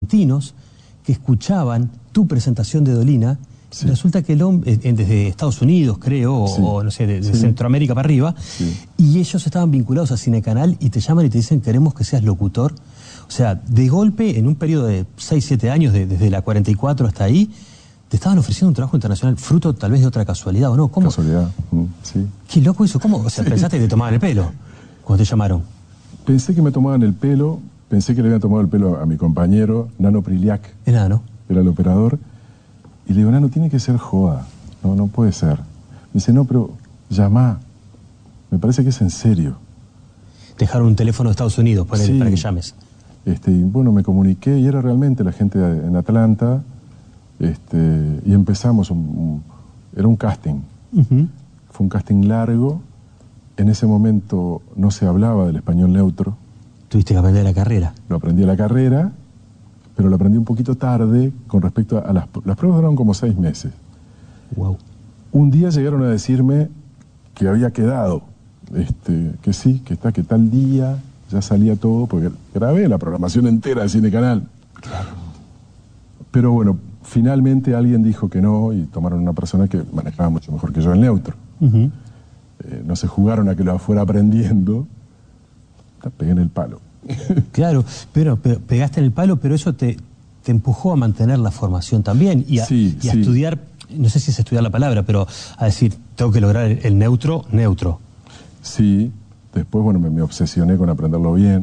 argentinos que escuchaban tu presentación de Dolina. Sí. Resulta que el hombre, desde Estados Unidos, creo, sí, o no sé, de Centroamérica para arriba, sí, y ellos estaban vinculados a Cinecanal y te llaman y te dicen, queremos que seas locutor. O sea, de golpe, en un periodo de 6, 7 años, desde la 44 hasta ahí, te estaban ofreciendo un trabajo internacional, fruto tal vez de otra casualidad, ¿o no? ¿Cómo? Casualidad, sí. Qué loco eso, ¿cómo? O sea, sí, pensaste que te tomaban el pelo cuando te llamaron. Pensé que me tomaban el pelo, pensé que le habían tomado el pelo a mi compañero, Nano Priliak. Nano. Era el operador. Y le digo, Nano, tiene que ser joda. No puede ser. Me dice, no, pero llamá. Me parece que es en serio. Dejaron un teléfono de Estados Unidos para que llames. Y bueno, me comuniqué y era realmente la gente en Atlanta. Y empezamos, era un casting. Fue un casting largo. En ese momento no se hablaba del español neutro. ¿Tuviste que aprender la carrera? Lo aprendí a la carrera, pero lo aprendí un poquito tarde con respecto a las pruebas. Duraron como 6 meses. Wow. Un día llegaron a decirme que había quedado, que sí, que tal día ya salía todo, porque grabé la programación entera de Cinecanal. Claro. Pero bueno, finalmente alguien dijo que no y tomaron una persona que manejaba mucho mejor que yo el neutro. No se jugaron a que lo fuera aprendiendo. Pegué en el palo. Claro, pero pegaste en el palo, pero eso te empujó a mantener la formación también y a estudiar, no sé si es estudiar la palabra, pero a decir, tengo que lograr el neutro. Sí, después, bueno, me obsesioné con aprenderlo bien.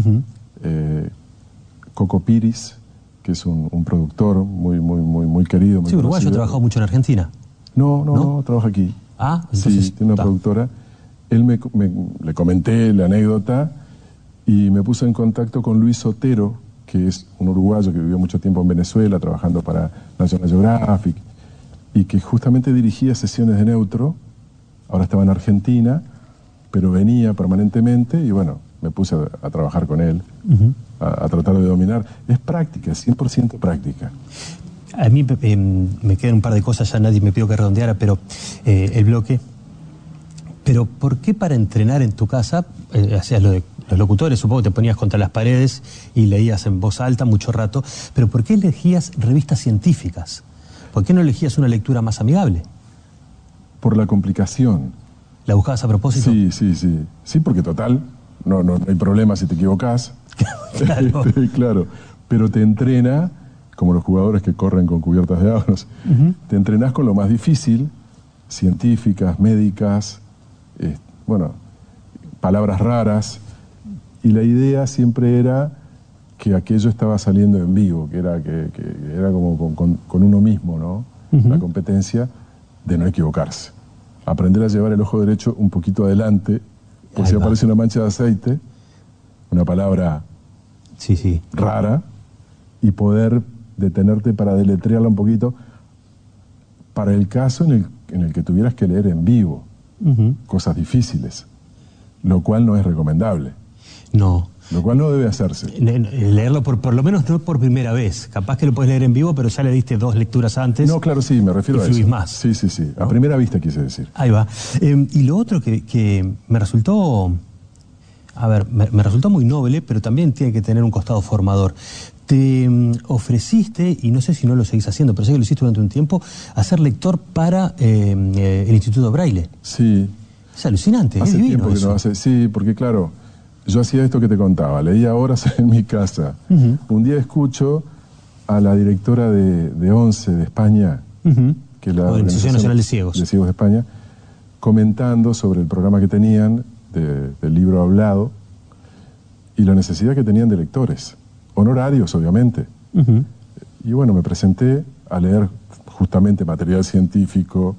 Coco Piris, que es un productor muy querido. Sí, uruguayo, ha trabajado mucho en Argentina. No, trabaja aquí. Ah, entonces... Sí, tiene una productora. Él le comenté la anécdota y me puso en contacto con Luis Otero, que es un uruguayo que vivió mucho tiempo en Venezuela trabajando para National Geographic y que justamente dirigía sesiones de neutro. Ahora estaba en Argentina, pero venía permanentemente y bueno, me puse a trabajar con él, a tratar de dominar. Es práctica, 100% práctica. A mí me quedan un par de cosas, ya nadie me pidió que redondeara, pero el bloque. Pero ¿por qué para entrenar en tu casa, hacías lo de los locutores, supongo que te ponías contra las paredes y leías en voz alta mucho rato, pero ¿por qué elegías revistas científicas? ¿Por qué no elegías una lectura más amigable? Por la complicación. ¿La buscabas a propósito? Sí, porque total, no hay problema si te equivocás. Claro. Claro, pero te entrena, como los jugadores que corren con cubiertas de aguas, te entrenás con lo más difícil, científicas, médicas, palabras raras, y la idea siempre era que aquello estaba saliendo en vivo, que era como con uno mismo, ¿no? La competencia de no equivocarse. Aprender a llevar el ojo derecho un poquito adelante, por si aparece una mancha de aceite, una palabra rara, y poder detenerte para deletrearla un poquito, para el caso en el que tuvieras que leer en vivo cosas difíciles, lo cual no es recomendable. No. Lo cual no debe hacerse. Leerlo por lo menos no por primera vez. Capaz que lo puedes leer en vivo, pero ya le diste 2 lecturas antes. No, claro, sí, me refiero a eso. Y fluís más. Sí. ¿No? A primera vista quise decir. Ahí va. Y lo otro que me resultó... A ver, me resultó muy noble, pero también tiene que tener un costado formador. Te ofreciste, y no sé si no lo seguís haciendo, pero sé que lo hiciste durante un tiempo, a ser lector para el Instituto Braille. Sí. Es alucinante, hace es divino tiempo que eso. no hace. Sí, porque claro, yo hacía esto que te contaba, leía horas en mi casa. Un día escucho a la directora de ONCE de España, que es la Organización Nacional de Ciegos. De Ciegos de España, comentando sobre el programa que tenían del libro hablado y la necesidad que tenían de lectores, honorarios obviamente. Y bueno, me presenté a leer justamente material científico,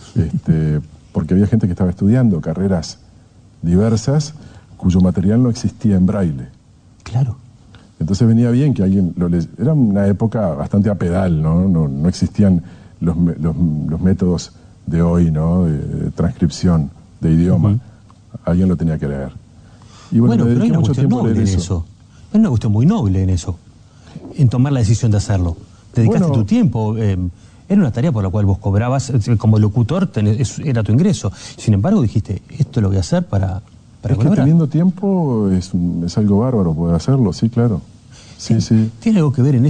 porque había gente que estaba estudiando carreras diversas cuyo material no existía en braille. Claro. Entonces venía bien que alguien lo leyera. Era una época bastante a pedal, ¿no? No existían los métodos de hoy, ¿no? De transcripción de idioma. Alguien lo tenía que leer. Y bueno, pero hay una mucho cuestión tiempo noble en eso. Hay una cuestión muy noble en eso, en tomar la decisión de hacerlo. Dedicaste tu tiempo. Era una tarea por la cual vos cobrabas, como locutor, era tu ingreso. Sin embargo, dijiste, esto lo voy a hacer para que teniendo tiempo es algo bárbaro poder hacerlo, sí, claro. Sí. ¿Tiene algo que ver en eso?